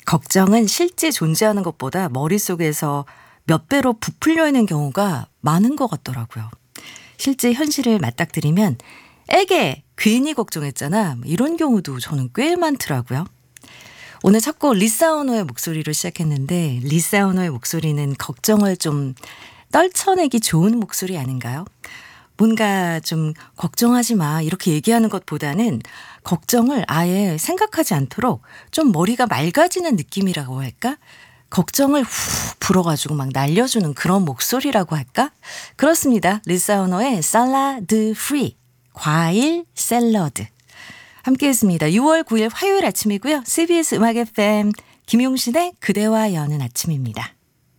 걱정은 실제 존재하는 것보다 머릿속에서 몇 배로 부풀려 있는 경우가 많은 것 같더라고요. 실제 현실을 맞닥뜨리면 에게 괜히 걱정했잖아, 이런 경우도 저는 꽤 많더라고요. 오늘 첫 곡 리사오노의 목소리로 시작했는데, 리사오노의 목소리는 걱정을 좀 떨쳐내기 좋은 목소리 아닌가요? 뭔가 좀 걱정하지 마 이렇게 얘기하는 것보다는 걱정을 아예 생각하지 않도록 좀 머리가 맑아지는 느낌이라고 할까? 걱정을 후 불어가지고 막 날려주는 그런 목소리라고 할까? 그렇습니다. 리사오노의 살라드 프리, 과일 샐러드 함께 했습니다. 6월 9일 화요일 아침이고요. CBS 음악 FM 김용신의 그대와 여는 아침입니다.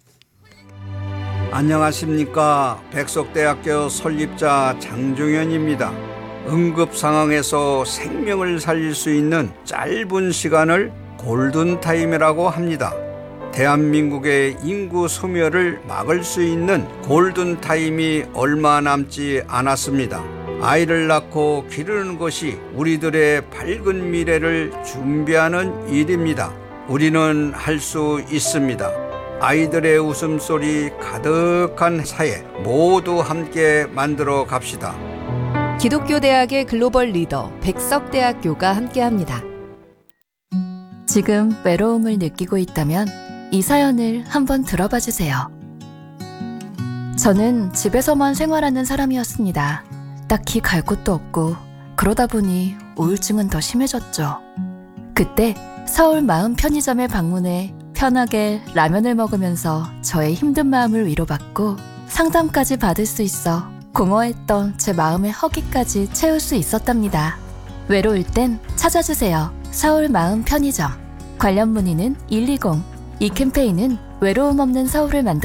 안녕하십니까. 백석대학교 설립자 장종현입니다. 응급 상황에서 생명을 살릴 수 있는 짧은 시간을 골든타임이라고 합니다. 대한민국의 인구 소멸을 막을 수 있는 골든타임이 얼마 남지 않았습니다. 아이를 낳고 기르는 것이 우리들의 밝은 미래를 준비하는 일입니다. 우리는 할 수 있습니다. 아이들의 웃음소리 가득한 사회 모두 함께 만들어 갑시다. 기독교 대학의 글로벌 리더 백석대학교가 함께합니다. 지금 외로움을 느끼고 있다면 이 사연을 한번 들어봐 주세요. 저는 집에서만 생활하는 사람이었습니다. 딱히 갈 곳도 없고 그러다 보니 우울증은 더 심해졌죠. 그때 서울 마음 편의점에 방문해 편하게 라면을 먹으면서 저의 힘든 마음을 위로받고 상담까지 받을 수 있어 공허했던 제 마음의 허기까지 채울 수 있었답니다. 외로울 땐 찾아주세요. 서울 마음 편의점. 관련 문의는 120. 이 캠페인은 외로움 없는 서울을 만들